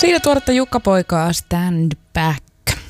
Siinä tuoretta Jukka-poikaa Stand Back.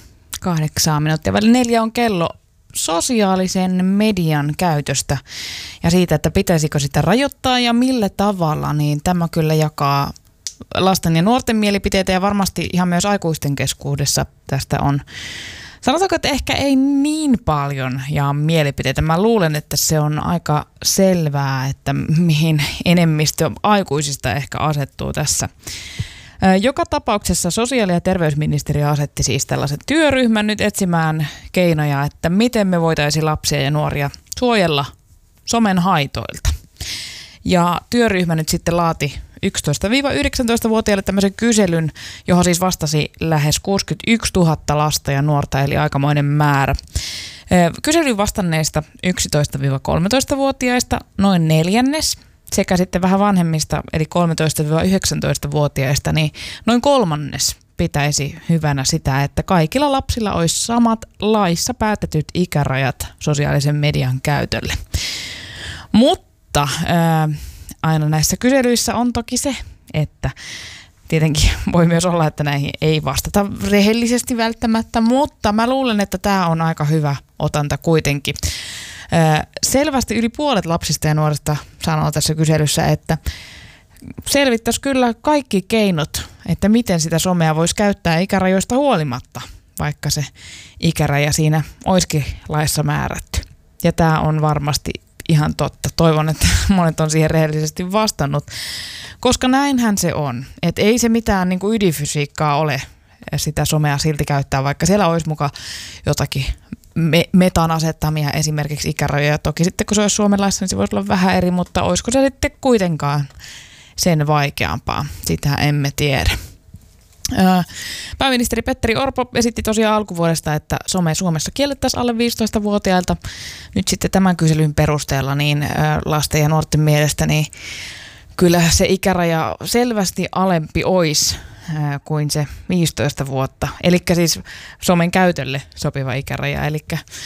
8 minuuttia väli 4 on kello sosiaalisen median käytöstä ja siitä, että pitäisikö sitä rajoittaa ja millä tavalla, niin tämä kyllä jakaa lasten ja nuorten mielipiteitä ja varmasti ihan myös aikuisten keskuudessa tästä on. Sanotaanko, että ehkä ei niin paljon jaa mielipiteitä. Mä luulen, että se on aika selvää, että mihin enemmistö aikuisista ehkä asettuu tässä. Joka tapauksessa sosiaali- ja terveysministeriö asetti siis tällaisen työryhmän nyt etsimään keinoja, että miten me voitaisiin lapsia ja nuoria suojella somen haitoilta. Ja työryhmä nyt sitten laati 11-19-vuotiaille tämmöisen kyselyn, johon siis vastasi lähes 61 000 lasta ja nuorta, eli aikamoinen määrä. Kyselyn vastanneista 11-13-vuotiaista noin neljännes, sekä sitten vähän vanhemmista, eli 13-19-vuotiaista, niin noin kolmannes pitäisi hyvänä sitä, että kaikilla lapsilla olisi samat laissa päätetyt ikärajat sosiaalisen median käytölle. Mutta aina näissä kyselyissä on toki se, että tietenkin voi myös olla, että näihin ei vastata rehellisesti välttämättä, mutta mä luulen, että tämä on aika hyvä otanta kuitenkin. Selvästi yli puolet lapsista ja nuorista sanoo tässä kyselyssä, että selvittäisi kyllä kaikki keinot, että miten sitä somea voisi käyttää ikärajoista huolimatta, vaikka se ikäraja siinä olisikin laissa määrätty. Ja tämä on varmasti ihan totta. Toivon, että monet on siihen rehellisesti vastannut, koska näinhän se on. Että ei se mitään niin kuin ydinfysiikkaa ole sitä somea silti käyttää, vaikka siellä olisi muka jotakin metan asettamia esimerkiksi ikärajoja. Toki sitten kun se olisi Suomen laissa, niin se voisi olla vähän eri, mutta olisiko se sitten kuitenkaan sen vaikeampaa? Sitä emme tiedä. Pääministeri Petteri Orpo esitti tosiaan alkuvuodesta, että some Suomessa kiellettäisiin alle 15-vuotiailta. Nyt sitten tämän kyselyn perusteella niin lasten ja nuorten mielestä niin kyllä se ikäraja selvästi alempi olisi kuin se 15 vuotta. Eli siis somen käytölle sopiva ikäraja. Eli